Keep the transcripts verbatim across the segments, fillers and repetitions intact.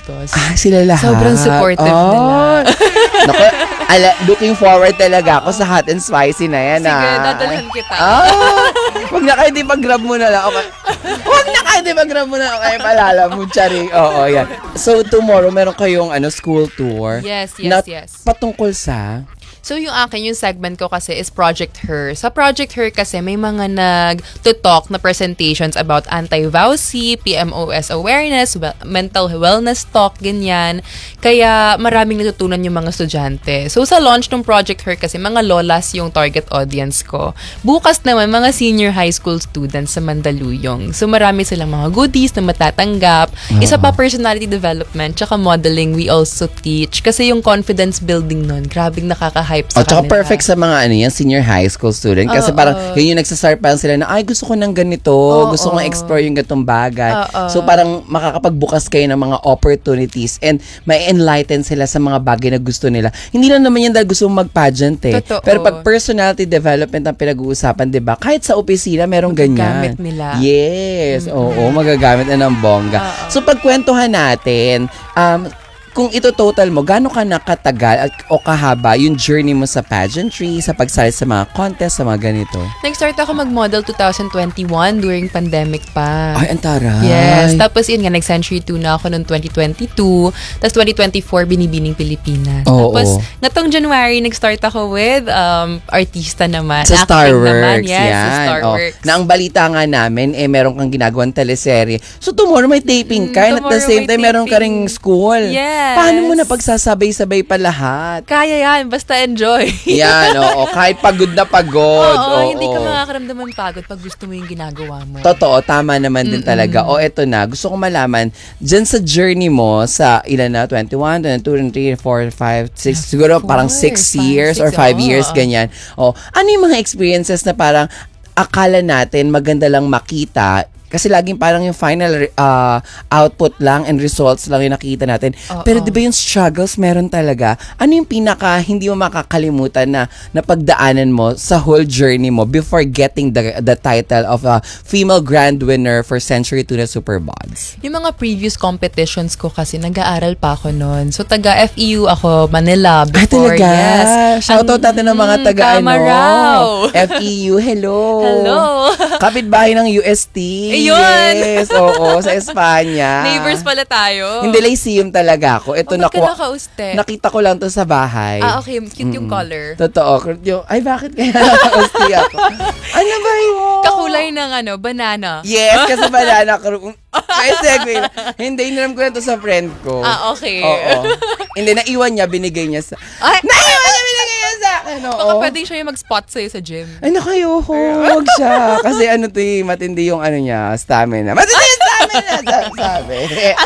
Bustos. Ah, sila lahat. Sobrang supportive oh. nila. Naku, ala, looking forward talaga ako sa hot and spicy na yan. Sige, ah. dadalhan kita. Ah, wag na kayo, di pag-grab mo na lang. Okay. Wag na kayo, di pag-grab mo na lang. Okay, palala mo, Chari. Oo, yan. So, tomorrow, meron kayong ano, school tour. Yes, yes, na yes. Patungkol sa... So, yung akin, yung segment ko kasi is Project Her. Sa Project Her kasi, may mga nag-to-talk na presentations about anti-vowsy, P M O S awareness, well, mental wellness talk, ganyan. Kaya, maraming natutunan yung mga estudyante. So, sa launch ng Project Her kasi, mga lolas yung target audience ko. Bukas naman, mga senior high school students sa Mandaluyong. So, marami silang mga goodies na matatanggap. Uh-huh. Isa pa, personality development, tsaka modeling, we also teach. Kasi yung confidence building nun, grabing nakaka At saka perfect sa mga ano yan, senior high school student. Kasi oh, parang oh. yun yung nagsasart parang sila na, ay gusto ko ng ganito, oh, gusto oh. ko explore yung ganitong bagay. Oh, oh. So parang makakapagbukas kayo ng mga opportunities and may enlighten sila sa mga bagay na gusto nila. Hindi lang naman yan dahil gusto mong mag-pageant eh. Totoo. Pero pag personality development ang pinag-uusapan, diba? Kahit sa opisina, merong ganyan. Magagamit nila. Yes. Mm-hmm. Oo, magagamit na ng bongga. Oh, oh. So pagkwentuhan natin, um, kung ito total mo, gaano ka nakatagal at, o kahaba yung journey mo sa pageantry, sa pagsali sa mga contest, sa mga ganito? Nag-start ako mag-model twenty twenty-one during pandemic pa. Ay, antaray. Yes. Tapos yun nga, nag-century two na ako noong twenty twenty-two. Tapos twenty twenty-four, Binibining Pilipinas. Oo, Tapos, oo. ngatong January, nag-start ako with um, artista naman. Sa Starworks. Yes, yan. sa Starworks. Oh. Na ang balita nga namin, eh, meron kang ginagawang teleserye. So, tomorrow may taping ka, mm, and at the same time, meron ka ring school. Yes. Paano mo na pagsasabay-sabay pa lahat? Kaya yan, basta enjoy. Yan, oo. Kahit pagod na pagod. Oo, oo, hindi oo. ka makakaramdam ng pagod pag gusto mo yung ginagawa mo. Totoo, tama naman din Mm-mm. talaga. O, eto na. Gusto ko malaman, dyan sa journey mo, sa ilan na? twenty-one, twenty-two, twenty-three, four, five, six, siguro Four, parang six five, years six, or five oh. years, ganyan. O, ano yung mga experiences na parang akala natin maganda lang makita, kasi laging parang yung final uh, output lang and results lang yung nakikita natin. Uh-oh. Pero di ba yung struggles meron talaga? Ano yung pinaka hindi mo makakalimutan na napagdaanan mo sa whole journey mo before getting the the title of a female grand winner for Century two na Superbods? Yung mga previous competitions ko kasi nag-aaral pa ako noon. So taga F E U ako, Manila before. Ay, talaga? Yes. Shoutout natin ng mga taga mm, ano. F E U, hello. Hello. Kapitbahay ng U S T. Ayun. Yes, oo, sa Espanya. Neighbors pala tayo. Hindi, Lyceum talaga ako. Ito, oh, nakuha, nakauste? Nakita ko lang to sa bahay. Ah, okay. Cute mm-hmm. yung color. Totoo. Yung, ay, bakit kaya nakauste ako? Ano ba yun? Kakulay ng ano, banana. Yes, kasi banana. Ay, segue lang. Hindi, inalam ko na to sa friend ko. Ah, okay. Oo. Hindi, naiwan niya, binigay niya sa... Ay! Naiwan niya, binigay niya sa akin. Baka pwede siya yung mag-spot sa'yo sa gym. Ay, nakayo, huwag siya. Kasi ano to eh, matindi yung ano niya, stamina. Matindi yung stamina, sabi.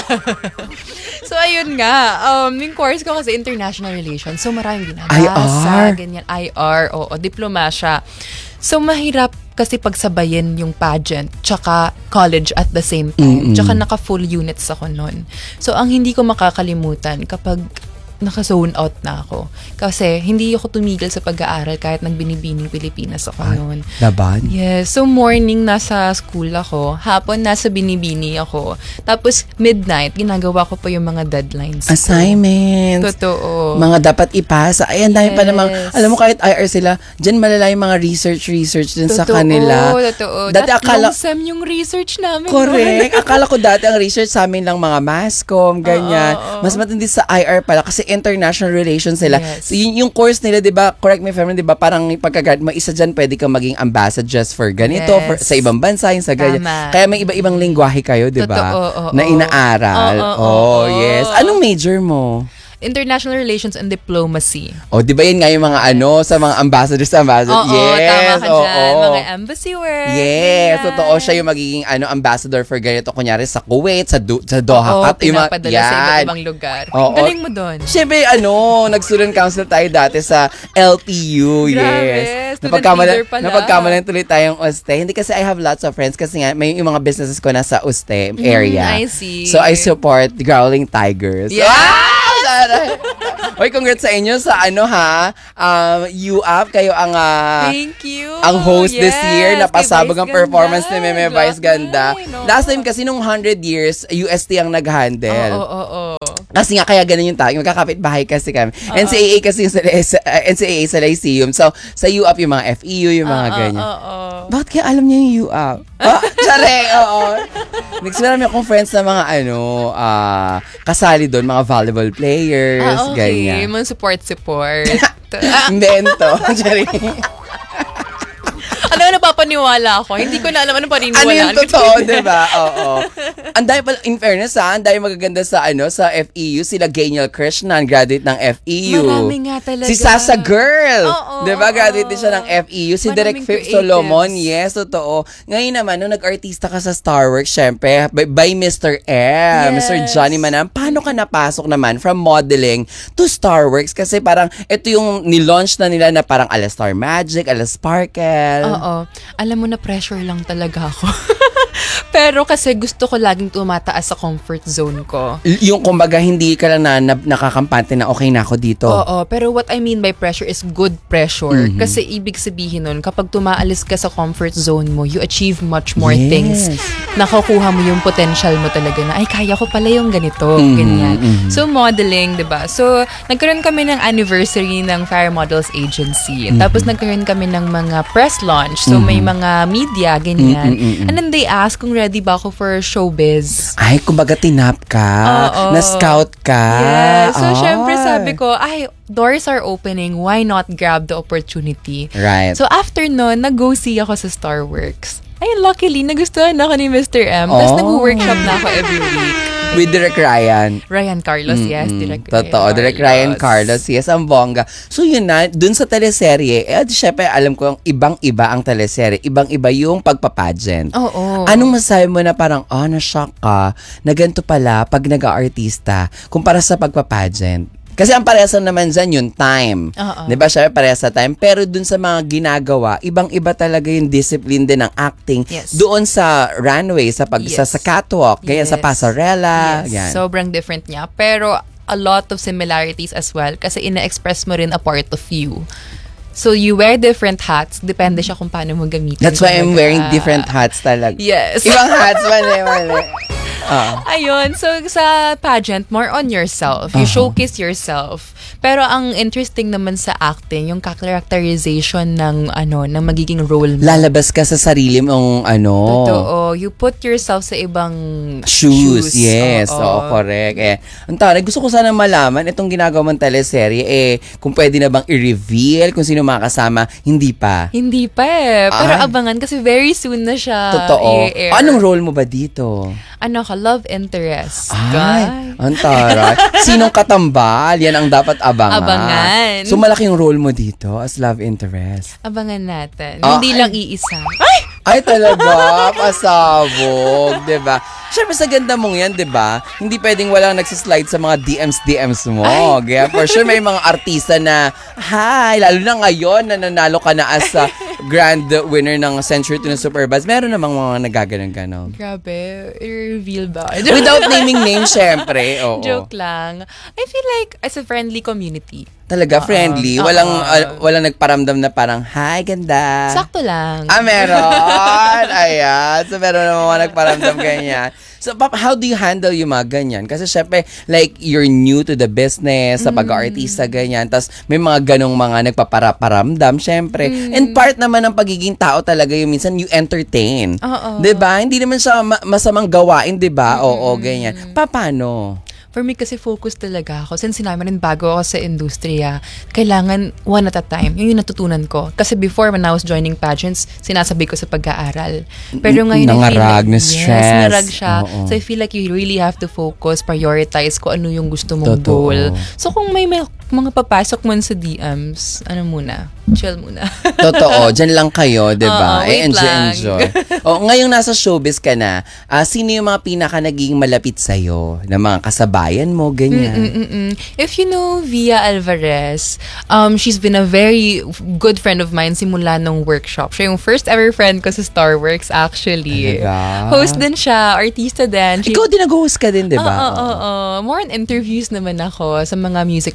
So, ayun nga. Um, yung course ko kasi international relations. So, maraming ginabasa. I R? Ganyan. I R, oo. Diplomasya. So, mahirap kasi pagsabayin yung pageant tsaka college at the same time. Mm-mm. Tsaka naka-full units ako nun. So, ang hindi ko makakalimutan kapag naka-zone out na ako. Kasi hindi ako tumigil sa pag-aaral kahit nagbinibining Pilipinas ako noon. Laban? Yes. So, morning nasa school ako. Hapon nasa binibini ako. Tapos, midnight, ginagawa ko pa yung mga deadlines ko. Assignments. Totoo. Mga dapat ipasa. Ay, ang dami yes. pa namang, alam mo kahit I R sila, dyan malala yung mga research-research din sa kanila. Totoo, totoo. Dati That akala, long sem yung research namin. Correct. Akala ko dati ang research sa amin lang mga masscom, ganyan. Uh, uh, uh. Mas matindi sa I R pala kasi international relations nila. Yes. So, yun, yung course nila, di ba, correct me if I'm wrong, di ba, parang pagka-guard mo, isa dyan, pwede kang maging ambassador for ganito, yes. for, sa ibang bansa, yung sa ganyan. Tama. Kaya may iba-ibang lingwahe kayo, di ba? Totoo, oh, na inaaral. Oh, oh, oh, oh, yes. Anong major mo? International Relations and Diplomacy. Oh, di ba yun nga yung mga ano, sa mga ambassadors, ambassadors? Oo, yes, tama ka oh, dyan. oh. Mga embassy work. Yes, ganyan. Totoo siya yung magiging ano ambassador for ganito. Kunyari sa Kuwait, sa, du- sa Doha. Oo, Kat, pinapadala yung, sa iba't ibang lugar. Oo. Galing mo doon. Siyempre, ano, nag-student council tayo dati sa L T U. Grabe, yes. student leader pala. Napagkamalan tuloy tayong Uste. Hindi kasi I have lots of friends kasi nga, may yung mga businesses ko nasa Uste area. Mm, I see. So, I support Growling Tigers. Yeah! Ah! Oy, congrats sa inyo sa ano ha, um, U A P, kayo ang uh, Thank you. Ang host yes, this year, napasabog ang performance ni Meme Vice Ganda. No. Last time kasi nung one hundred years, U S T ang nag-handle. Oo, oo, oo. Kasi nga, kaya ganun yung tao. Yung magkakapit bahay kasi kami. Uh-oh. N C A A kasi yung sa, sa uh, N C A A sa Lyceum. So, sa U P yung mga F E U, yung mga Uh-oh, ganyan. uh-oh. Bakit kaya alam niya yung U P? Ah, tsare, oo. Next, marami akong friends na mga, ano, uh, kasali doon, mga volleyball players, Ah, okay. ganyan. Mga support-support. Invento. Tsare. Ano na napapaniwala ako? Hindi ko na alam anong paniniwalaan. Ano yung totoo, di ba? Oo. Ang dahil pala, in fairness ha, ang dahil magaganda sa, ano, sa F E U, sila Gainiel Krishnan, graduate ng F E U. Marami nga talaga. Si Sasa Girl. Oo, di ba? oo. Graduate din siya ng F E U. Si Direk Maraming Phip creatives. Solomon, yes, totoo. Ngayon naman, nung nag-artista ka sa Starworks, syempre, by, by Mister M, Yes. Mister Johnny Manam, paano ka napasok naman from modeling to Starworks? Kasi parang, ito yung nilaunch na nila na parang ala Star Magic, ala Sparkle. Oo. Alam mo na pressure lang talaga ako. Pero kasi gusto ko laging tumataas sa comfort zone ko. Y- yung kumbaga hindi ka lang na, na nakakampante na okay na ako dito. Oo, pero what I mean by pressure is good pressure. Mhm. Kasi ibig sabihin nun, kapag tumaalis ka sa comfort zone mo, you achieve much more Yes. things. Nakukuha mo yung potential mo talaga na, ay, kaya ko pala yung ganito, Mhm, ganyan. mhm. So, modeling, diba? So, nagkaroon kami ng anniversary ng Fire Models Agency. Tapos, nagkaroon kami ng mga press launch. So, may mga media, ganyan. Mm, mm, mm, mm. And then, they ask kung ready ba ako for showbiz. Ay, kumbaga tinap ka, Oo. na-scout ka. Yes. So, Ay. syempre sabi ko, ay, doors are opening. Why not grab the opportunity? Right. So, after nun, nag-go see ako sa Starworks. Ay, luckily, nagustuhan ako ni Mister M. Tapos, Oh. nag-workshop na ako every week. With Direk Ryan. Ryan Carlos, yes. Mm-mm. Direk Ryan Totoo, Direk Ryan Carlos, yes, ang bongga. So yun na, dun sa teleserye, eh, syempre alam ko, ibang-iba ang teleserye. Ibang-iba yung pagpapageant. Oo. Anong masasabi mo na parang, oh, na-shock ka, na ganito pala pag nag-aartista, kumpara sa pagpapageant? Kasi ang parehas lang naman dyan yung time. Oo. Di ba? Syempre parehas sa time. Pero dun sa mga ginagawa, ibang-iba talaga yung discipline din ng acting. Yes. Doon sa runway, sa pag sa, Yes. sa catwalk, kaya sa Yes. pasarela. Yes. Yan. Sobrang different niya. Pero, a lot of similarities as well kasi ina-express mo rin a part of you. So, you wear different hats. Depende siya kung paano mo gamitin. That's why I'm talaga. wearing different hats talaga. Yes. Ibang hats, mali, mali. Ah. Ayun. So, sa pageant, more on yourself. You Uh-huh. showcase yourself. Pero ang interesting naman sa acting, yung characterization ng, ano, ng magiging role mo. Lalabas ka sa sarili mong ano. Totoo. You put yourself sa ibang Shoes, yes. Oo. Oo, correct. Eh, ang taray, gusto ko sana malaman itong ginagawa mong teleserye, eh, kung pwede na bang i-reveal kung sino makakasama, hindi pa. Hindi pa eh. Pero Ah. abangan kasi very soon na siya Totoo. i-air. Anong role mo ba dito? Ano ka? Love interest. Ay, ang taray. Sinong katambal? Yan ang dapat abangan. Abangan. So, malaki yung role mo dito as love interest. Abangan natin. Ah, Hindi ay. lang iisa. Ay! Ay, talaga, pasabog, diba? Siyempre sa ganda mong yan, diba? Hindi pwedeng walang nagsislide sa mga D Ms, D Ms mo. Kaya for sure may mga artista na, hi, lalo na ngayon na nanalo ka na as a grand winner ng Century to Superbuzz. Meron namang mga nagaganon-ganon. Grabe. I-reveal ba? Without naming names, syempre. Oo. Joke lang. I feel like as a friendly community. Talaga, friendly. Oo. Walang, Oo. uh, walang nagparamdam na parang, hi, ganda. Sakto lang. Ah, meron. Ayan. So, meron naman mga nagparamdam ganyan. So, Pap, how do you handle yung mga ganyan? Kasi, syempre, like, you're new to the business, sa pag-artista, ganyan. Tapos, may mga ganong mga nagpaparaparamdam, syempre. And part naman ng pagiging tao talaga yung minsan, you entertain. Oo. Diba? Hindi naman siya ma- masamang gawain, diba? Oo, ganyan. Pa, paano? For me kasi focus talaga ako. Since sinabi rin bago ako sa industriya, kailangan one at a time. Yun yung natutunan ko. Kasi before, when I was joining pageants, sinasabi ko sa pag-aaral. Pero ngayon, Nangarag, I feel like, na-stress. Yes, narag siya. Oo. So I feel like you really have to focus, prioritize kung ano yung gusto mong Totoo. goal. So kung may, may mga papasok man sa D Ms, ano muna? Chill muna. Totoo, dyan lang kayo, di ba? Oo, Eh, wait enjoy, lang. enjoy. O, ngayong nasa showbiz ka na, ah, sino yung mga pinaka naging malapit sa'yo? Na mga kasabayan mo, ganyan? Mm-mm-mm. If you know Via Alvarez, um, she's been a very good friend of mine simula nung workshop. Siya yung first ever friend ko sa Starworks, actually. Talaga? Host din siya, artista din. She- Ikaw din nag-host ka din, di Oo, ba? oo, oo. More on interviews naman ako sa mga music festivals,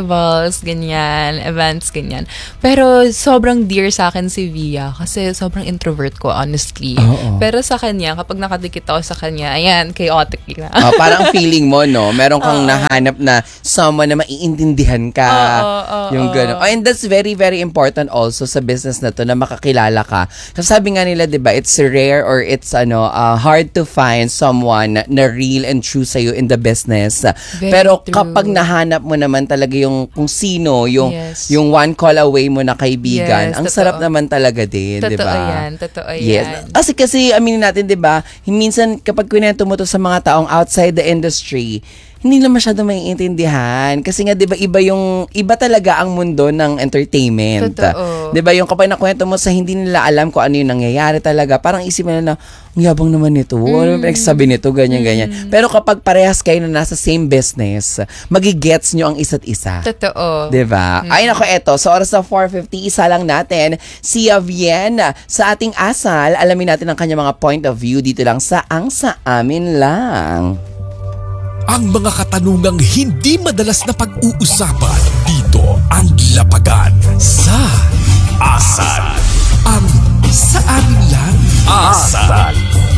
festivals, ganyan, events, ganyan. Pero sobrang dear sa akin si Via kasi sobrang introvert ko, honestly. Oo. Pero sa kanya, kapag nakadikit ako sa kanya, ayan, chaotic na. Oh, parang feeling mo, no? Meron kang nahanap na someone na maiintindihan ka. Oo, oo, yung oo. gano'n. Oh, and that's very, very important also sa business na to na makakilala ka. Kasi sabi nga nila, di ba, it's rare or it's ano uh, hard to find someone na real and true sa'yo in the business. Very Pero true. kapag nahanap mo naman talaga yung kung sino, yung Yes. yung one call away mo na kaibigan, Yes, ang totoo. sarap naman talaga din, di Totoo ba? yan, totoo Yes. yan. Kasi kasi aminin natin, 'di ba? Minsan kapag kwento mo to sa mga taong outside the industry, hindi na masyado maiintindihan kasi nga 'di ba iba yung iba talaga ang mundo ng entertainment. Totoo. 'Di ba yung kapag nakwento mo sa hindi nila alam kung ano yung nangyayari talaga, parang isipin nila na ang yabang naman nito. Ano ba pinagsasabi nito, ganyan ganyan. Pero kapag parehas kayo na nasa same business, magigets nyo ang isa't isa. Totoo. 'Di ba? Ay nako, eto, sa oras na four fifty, isa lang natin si Avien sa ating asal. Alamin natin ang kanyang mga point of view dito lang sa Ang Sa Amin Lang. Ang mga katanungang hindi madalas na pag-uusapan dito ang lapagan sa Asal. Ang Sa Amin Lang. Asal.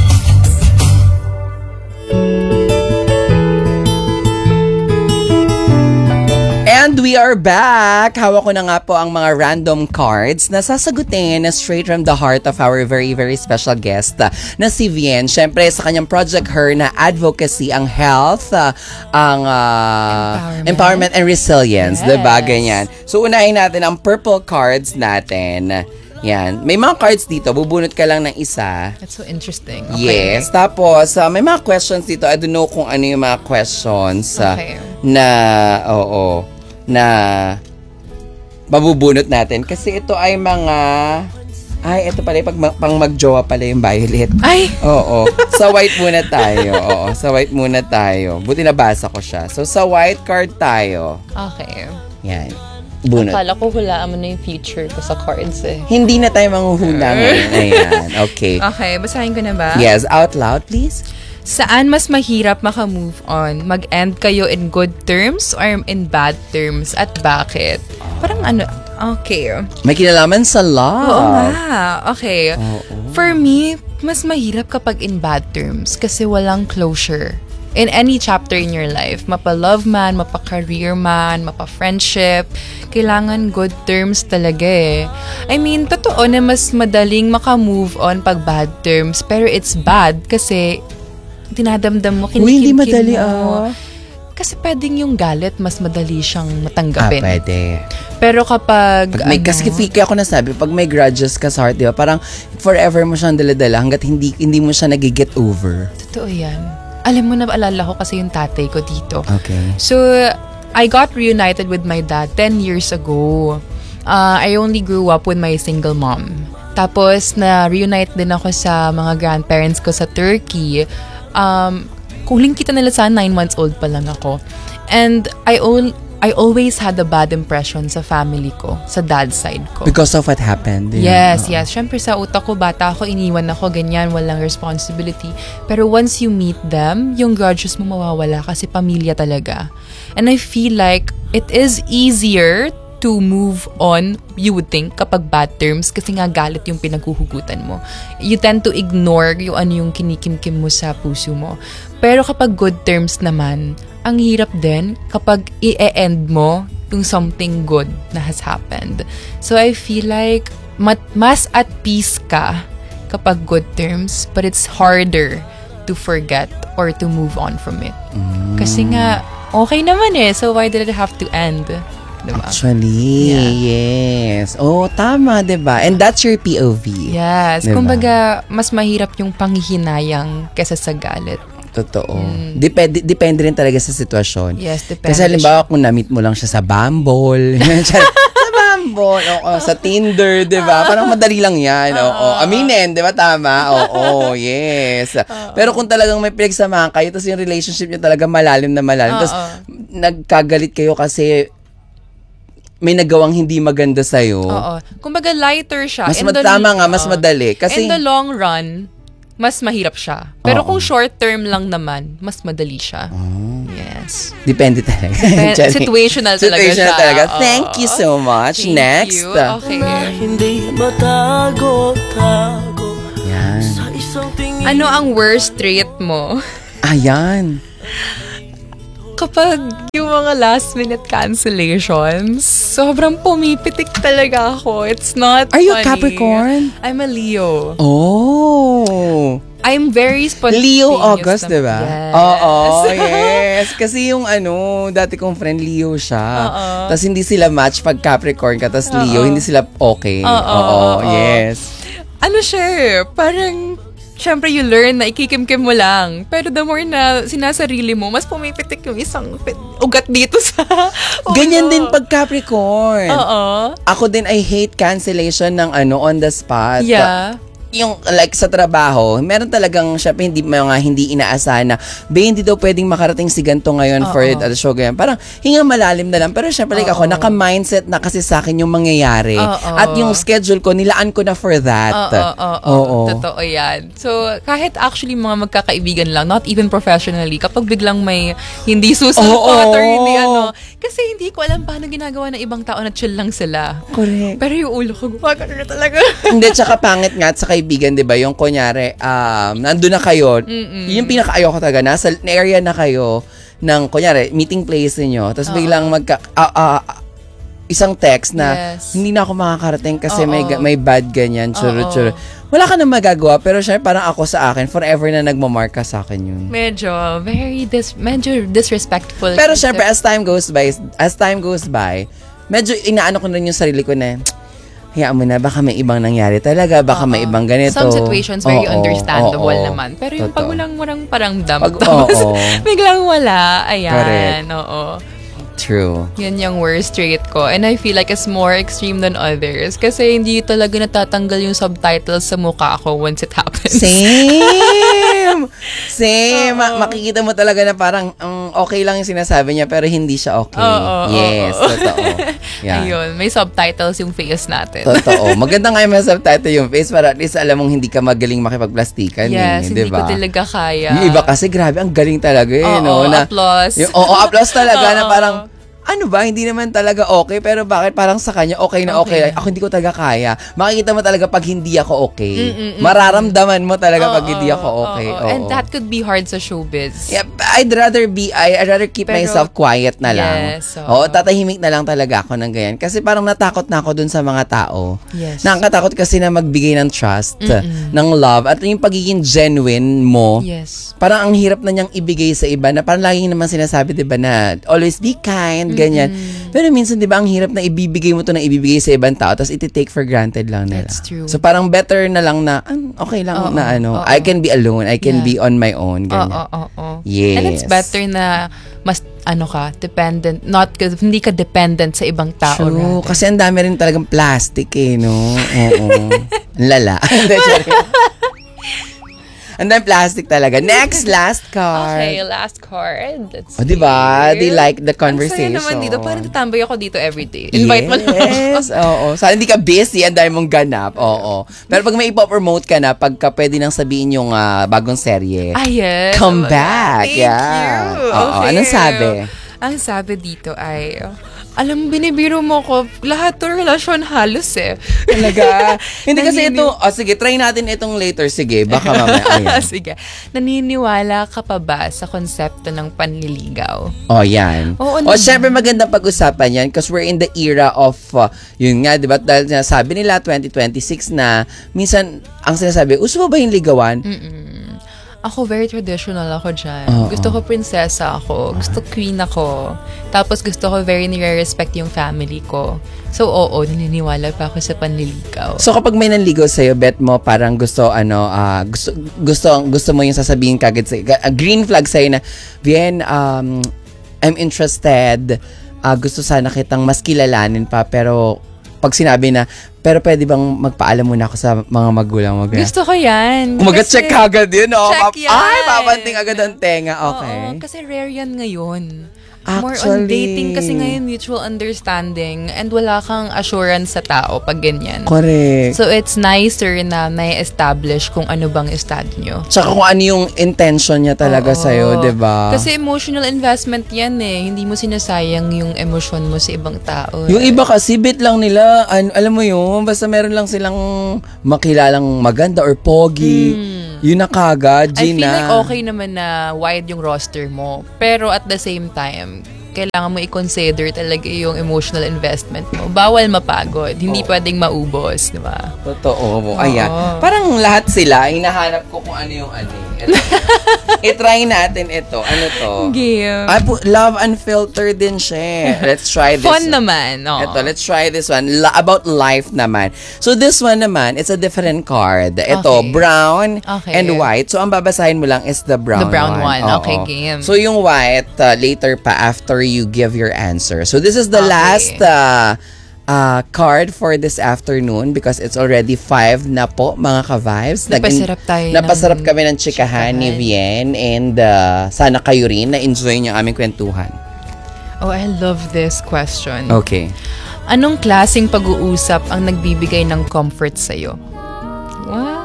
And we are back! Hawak ko na nga po ang mga random cards na sasagutin na straight from the heart of our very, very special guest uh, na si Vien. Siyempre, sa kanyang Project Her na advocacy, ang health, uh, ang uh, Empowerment. empowerment and resilience. Yes. Diba? Ganyan. So, unahin natin ang purple cards natin. Yan. May mga cards dito. Bubunot ka lang ng isa. That's so interesting. Okay. Yes. Tapos, uh, may mga questions dito. I don't know kung ano yung mga questions uh, Okay. na, oo, na mabubunot natin. Kasi ito ay mga, ay, ito pala, pag ma- pang magjowa pala yung violet. Ay! Oo. Sa white muna tayo. Oo. Sa white muna tayo. Buti nabasa ko siya. So, sa white card tayo. Okay. Yan. Bunot. Akala ko hulaan mo na yung future ko sa cards eh. Hindi na tayo manghuhula ngayon. Ayan. Okay. Okay, basahin ko na ba? Yes. Out loud, please. Saan mas mahirap maka-move on? Mag-end kayo in good terms or in bad terms? At bakit? Parang ano, okay. May kinalaman sa love. Oo nga. Okay. Oo. For me, mas mahirap kapag in bad terms kasi walang closure. In any chapter in your life, mapa-love man, mapa-career man, mapa-friendship, kailangan good terms talaga eh. I mean, totoo na mas madaling maka-move on pag bad terms, pero it's bad kasi dinadamdam mo, Uy, hindi kinikim-kim madali mo. ah. Kasi pwedeng yung galit, mas madali siyang Ah, matanggapin. pwede. Pero kapag, Pag may, ano, kasi kaya ako nasabi, pag may grudges ka sa heart, di ba, parang forever mo siyang daladala hanggat hindi, hindi mo siya nag-get over. totoo yan. Alam mo, naalala ko kasi yung tatay ko dito. Okay. So, I got reunited with my dad ten years ago. Uh, I only grew up with my single mom. Tapos, na-reunite din ako sa mga grandparents ko sa Turkey. Um, kuling kita nila sa nine months old pa lang ako. And I all I always had a bad impression sa family ko, sa dad's side ko. Because of what happened. Yes, yes. Siyempre sa utak ko, bata ako, iniwan ako, ganyan, walang responsibility. Pero once you meet them, yung grudges mo mawawala kasi pamilya talaga. And I feel like it is easier to move on, you would think, kapag bad terms kasi nga galit yung pinaghuhugutan mo. You tend to ignore yung ano yung kinikimkim mo sa puso mo. Pero kapag good terms naman, ang hirap din kapag i-end mo yung something good na has happened. So I feel like mat- mas at peace ka kapag good terms, but it's harder to forget or to move on from it. Mm. Kasi nga, okay naman eh. So why did it have to end? Diba? Actually, Yeah. yes. Oh, tama, diba? And that's your P O V. Yes. Diba? Kumbaga, mas mahirap yung panghihinayang kesa sa galit. Totoo. Depende, depende rin talaga sa sitwasyon. Yes, depende. Kasi halimbawa kung na-meet mo lang siya sa Bumble, sa Bumble, oo, sa Tinder, di ba? Parang madali lang yan, oo. Aminin, di ba? Tama? Oo, yes. Pero kung talagang may pinagsamahan kayo, tapos yung relationship niyo talaga malalim na malalim, tapos nagkagalit kayo kasi may nagawang hindi maganda sa'yo. Oo. Kumbaga, lighter siya. Mas In the- tama nga, mas Oo. madali. Kasi, in the long run, mas mahirap siya. Pero Oo. kung short term lang naman, mas madali siya. Oh. Yes. Depende talaga. Depende- Sorry. situational talaga Situational siya. talaga. Oo. Thank you so much. Thank Next. you. Okay. Hindi matago-tago Yan. sa isang tingin. Ano ang worst trait mo? Ayan. Kapag yung mga last minute cancellations, sobrang pumipitik talaga ako. It's not Are you funny. Capricorn? I'm a Leo. Oh. I'm very spontaneous. Leo August, na- di ba? Yes. Oo, yes. Kasi yung ano, dati kong friend, Leo siya. Oo. Tapos hindi sila match pag Capricorn ka, tapos Leo, Oo. hindi sila okay. Oo, Oo, oo. yes. Ano siya eh, parang, syempre you learn na ikikimkim mo lang. Pero the more na sinasarili mo, mas pumipitik yung isang pit- ugat dito sa ulo. Ganyan din pag Capricorn. Oo. Ako din, I hate cancellation ng ano, on the spot. Yeah. Yung like sa trabaho, meron talagang syempre hindi mga hindi inaasahan na be hindi daw pwedeng makarating si ganto ngayon Oo. for the show ganyan. Parang hinga malalim na lang pero syempre like Oo. ako naka-mindset na kasi sa akin yung mangyayari. Oo. At yung schedule ko nilaan ko na for that. Oo, oo, oo. Totoo yan. So, kahit actually mga magkakaibigan lang, not even professionally, kapag biglang may hindi susunod Oo. or hindi ano, kasi hindi ko alam paano ginagawa ng ibang tao na chill lang sila. Correct. Pero yung ulo ko, gumagano na talaga. Hindi, tsaka pangit nga at sa kaibigan, di ba? Yung kunyari, um, nandun na kayo, yun yung pinaka-ayoko talaga, nasa area na kayo ng, kunyari, meeting place ninyo, tapos biglang magka, ah, ah, isang text na, Yes. hindi na ako makakarating kasi Oo. may ga- may bad ganyan, churo, Oo. churo. Wala ka na magagawa, pero syempre parang ako sa akin, forever na nagmamark ka sa akin yun. Medyo, very, dis medyo disrespectful. Pero syempre, as time goes by, as time goes by, medyo inaano ko na rin yung sarili ko na, hayaan mo na, baka may ibang nangyari talaga, baka may ibang ganito. Some situations very Oo, understandable oo. naman. Pero yung Totoo. pag walang walang paramdam, Pag- tapos oo. biglang wala, ayan, Correct. oo. True. Yan yung worst trait ko. And I feel like it's more extreme than others. Kasi hindi talaga natatanggal yung subtitles sa mukha ko once it happens. Same! Same! Ma- makikita mo talaga na parang um, okay lang yung sinasabi niya pero hindi siya okay. Oo, yes, oo. totoo. Yeah. Ayun, may subtitles yung face natin. Totoo. Maganda nga yung may subtitle yung face para at least alam mong hindi ka magaling makipagplastikan. Yes, eh, hindi diba? ko talaga kaya. Yung iba kasi grabe, ang galing talaga eh. Oo, no? Na, applause. Yung, oo, applause talaga na Oo. parang, ano ba, hindi naman talaga okay, pero bakit parang sa kanya okay na okay. Okay. Ako hindi ko talaga kaya. Makikita mo talaga pag hindi ako okay. Mm-mm-mm. Mararamdaman mo talaga pag Oo, hindi ako okay. oo. Oo. And that could be hard sa showbiz. Yeah, I'd rather be, I- I'd rather keep Pero- myself quiet na lang. Yes, oo. Oo, tatahimik na lang talaga ako ng ganyan. Kasi parang natakot na ako dun sa mga tao. Yes. Nakakatakot kasi na magbigay ng trust, ng love, at yung pagiging genuine mo. Yes. Parang ang hirap na niyang ibigay sa iba na parang laging naman sinasabi, di ba, na always be kind, ganyan. Pero minsan, di ba, ang hirap na ibibigay mo to na ibibigay sa ibang tao tapos iti-take for granted lang nila. That's true. So parang better na lang na, ah, okay lang Oo, na ano, oo. I can be alone, I can Yeah. be on my own, Oo, ganyan. oo, oo. Yes. And it's better na mas, ano ka, dependent, not, hindi ka dependent sa ibang tao. True, rather. kasi ang dami rin talagang plastic eh, no? Oo. Ang lala. Hindi, sorry. Ang dami plastic talaga. Next, last card. Okay, last card. Let's O, diba? see. They like the Ang conversation. saya naman dito. Parang tatambay ako dito everyday. Invite mo lang ako. Yes, oo. Sana hindi ka busy, ang dami mong ganap. Oo. Pero pag may ipopromote ka na, pagka pwede nang sabihin yung ah, bagong serye, Ah, yes. come Oh, back. Thank Yeah. you. Oo. Okay. Anong sabi? Ang sabi dito ay, alam, binibiro mo ko, lahat to relasyon halos eh. Talaga. Hindi kasi Nanini- ito, oh, sige, try natin itong later. Sige, baka mamaya. Ayan. Sige. Naniniwala ka pa ba sa konsepto ng panliligaw? Oh, yan. Oo O, naman. syempre magandang pag-usapan yan because we're in the era of, uh, yun nga, di ba, dahil sabi nila twenty twenty-six na, minsan, ang sinasabi, uso ba yung ligawan? Ako, very traditional ako dyan. Oo. Gusto ko prinsesa ako. Gusto queen ako. Tapos gusto ko very nire-respect yung family ko. So, oo, naniniwala pa ako sa panliligaw. So kapag may nanligaw sa'yo, bet mo parang gusto, ano, ah, gusto, gusto, gusto mo yung sasabihin kagad sa a green flag sa'yo na, Bien, um, I'm interested, ah, gusto sana kitang mas kilalanin pa, pero pag sinabi na, pero pwede bang magpaalam muna ako sa mga magulang mo? Gusto ko yan. Umaga Kasi- check agad yun, oh. Check Pap- yan. Ay, papanting agad ang tenga. Okay. Oo, kasi rare yan ngayon. More on dating kasi ngayon mutual understanding and wala kang assurance sa tao pag ganyan. Correct. So it's nicer na may establish kung ano bang estado nyo. Tsaka kung ano yung intention niya talaga Oo. sa'yo, diba? Kasi emotional investment yan eh. Hindi mo sinasayang yung emosyon mo sa ibang tao. Yung iba kasi, bit lang nila, an- alam mo yun, basta meron lang silang makilalang maganda or pogi. Mm. Yun na kagad, I feel Gina. like okay naman na wide yung roster mo. Pero at the same time, kailangan mo i-consider talaga yung emotional investment mo. Bawal mapagod. Hindi Oo. pwedeng maubos, di ba? Totoo mo. Ayan. Oo. Parang lahat sila, hinahanap ko kung ano yung ano. Ito. I-try natin ito. Ano to? Game. Ah, pu- Love Unfiltered din siya. Let's try this. Fun naman. Oo. Ito, let's try this one. La- about life naman. So, this one naman, it's a different card. Ito, Okay. brown Okay. and white. So, ang babasahin mo lang is the brown The brown one. Oo. Okay, game. So, yung white, uh, later pa after you give your answer. So, this is the Okay. last uh, uh, card for this afternoon because it's already five na po, mga ka-vibes. Naging- Napasarap tayo ng Napasarap kami ng chikahan ni chikahan. Vien and uh, sana kayo rin na-enjoy niyo ang aming kwentuhan. Oh, I love this question. Okay. Anong klaseng pag-uusap ang nagbibigay ng comfort sa'yo? Wow.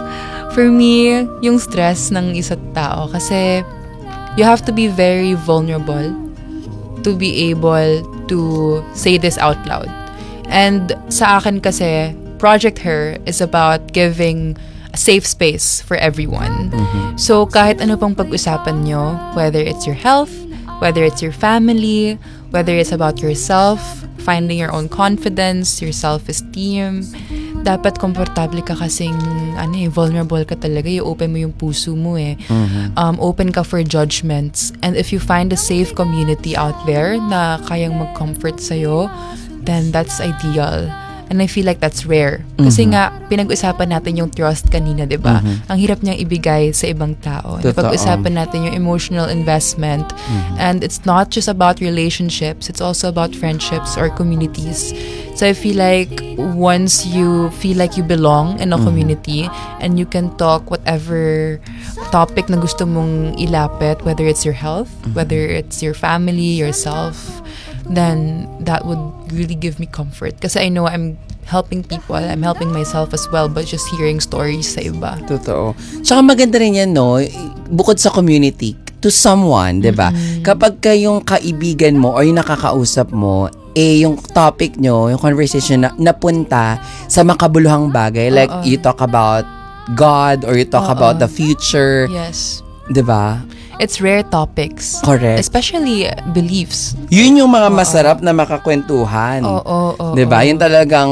For me, yung stress ng isa't tao kasi you have to be very vulnerable to be able to say this out loud. And sa akin kasi, Project Her is about giving a safe space for everyone. So kahit ano pang pag-usapan nyo, whether it's your health, whether it's your family, whether it's about yourself, finding your own confidence, your self-esteem, dapat komportable ka kasing ano eh, vulnerable ka talaga. I-open mo yung puso mo eh. Um, open ka for judgments. And if you find a safe community out there na kayang mag-comfort sa'yo, then that's ideal. And I feel like that's rare. Kasi nga, pinag-usapan natin yung trust kanina, di ba? Ang hirap niyang ibigay sa ibang tao. Totoo. Napag-usapan natin yung emotional investment. And it's not just about relationships. It's also about friendships or communities. So I feel like once you feel like you belong in a community and you can talk whatever topic na gusto mong ilapit, whether it's your health, whether it's your family, yourself, then that would really give me comfort. Kasi I know I'm helping people, I'm helping myself as well, but just hearing stories sa iba. Totoo. Tsaka maganda rin yan, no? Bukod sa community, to someone, di ba? Kapag kayong kaibigan mo or yung nakakausap mo, eh, yung topic nyo, yung conversation na napunta sa makabuluhang bagay. Like, Oo. you talk about God or you talk Oo. about the future. Yes. Di ba? It's rare topics. Correct. Especially uh, beliefs. Yun yung mga masarap na makakwentuhan. Oo, oo, Di ba? oo. Yung talagang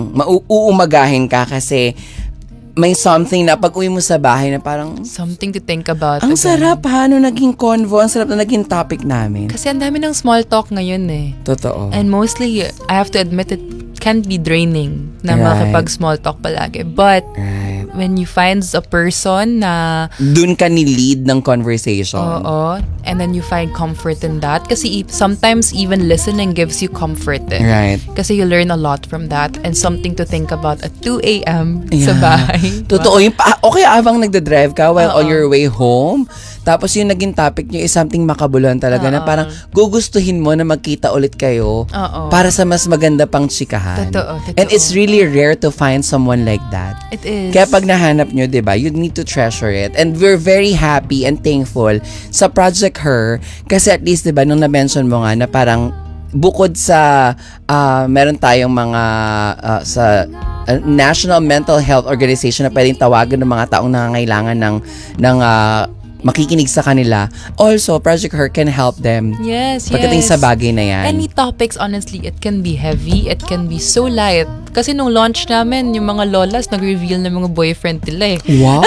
mauumagahin ka kasi may something na pag uwi mo sa bahay na parang, Something to think about. ang again. sarap ha, no naging convo, ang sarap na naging topic namin. Kasi ang dami ng small talk ngayon eh. Totoo. And mostly, I have to admit, it can be draining na Right. makipag-small talk palagi. But, Right. when you find a person na, Dun ka ni-lead ng conversation. oo, and then you find comfort in that. Kasi e- sometimes even listening gives you comfort eh. Right. Kasi you learn a lot from that and something to think about at two a.m. sa Yeah. bahay. Totoo. Yung pa- okay, habang nagdadrive ka while Oo. on your way home, tapos yung naging topic nyo is something makabuluhan talaga na Oo. parang gugustuhin mo na magkita ulit kayo Oo. para sa mas maganda pang chikahan. Totoo, totoo. And it's really rare to find someone like that. It is. Kaya pag nahanap nyo, diba, you need to treasure it. And we're very happy and thankful sa Project Her kasi at least, diba, nung na-mention mo nga na parang bukod sa ah, meron tayong mga ah, sa ah, National Mental Health Organization na pwedeng tawagan ng mga taong nangangailangan ng ng ah, makikinig sa kanila. Also, Project Her can help them Yes, pagdating yes. sa bagay na yan. Any topics, honestly, it can be heavy, it can be so light. Kasi nung launch namin, yung mga lolas nag-reveal ng mga boyfriend nila eh. Wow!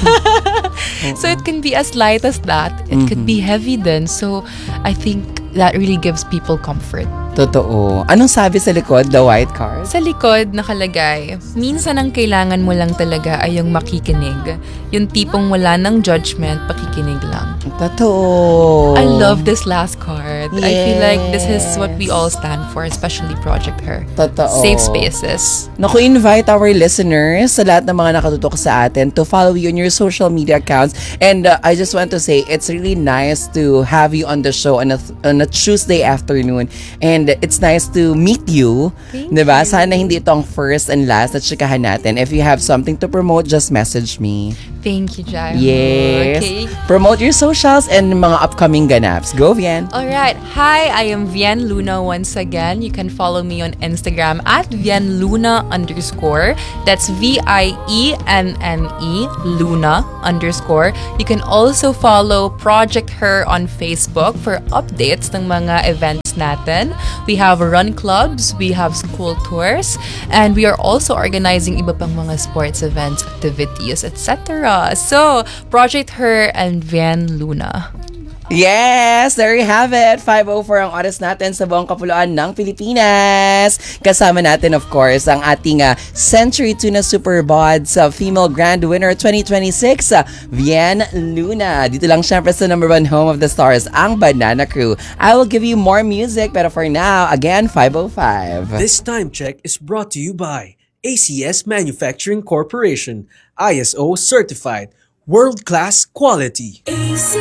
So it can be as light as that. It could be heavy then. So I think that really gives people comfort. Totoo. Anong sabi sa likod, the white card? Sa likod nakalagay, minsan ang kailangan mo lang talaga ay yung makikinig. Yung tipong wala ng judgment, pakikinig lang. Totoo. I love this last card. I feel like this is what we Yes. all stand for, especially Project Her. Totoo. Safe spaces. Naku, invite our listeners sa lahat ng mga nakatutok sa atin to follow you on your social media accounts. And uh, I just want to say, it's really nice to have you on the show on a, on a Tuesday afternoon. And it's nice to meet you. Thank Diba? you. Sana hindi itong first and last na chikahan natin. If you have something to promote, just message me. Thank you, Jai. Yes. Okay. Promote your socials and mga upcoming ganaps. Go, Vien. Alright. Hi, I am Vien Luna once again. You can follow me on Instagram at Vien Luna underscore. That's V I E N N E Luna underscore. You can also follow Project Her on Facebook for updates ng mga events natin. We have run clubs, we have school tours, and we are also organizing iba pang mga sports events, activities, et cetera. So, Project Her and Vien Luna. Yes, there you have it. five oh four ang oras natin sa buong kapuluan ng Pilipinas. Kasama natin, of course, ang ating uh, Century Tuna Super Bods uh, Female Grand Winner twenty twenty-six, uh, Vien Luna. Dito lang syempre sa number one home of the stars, ang Banana Crew. I will give you more music, pero for now, again, five oh five. This time check is brought to you by A C S Manufacturing Corporation, I S O certified, world-class quality.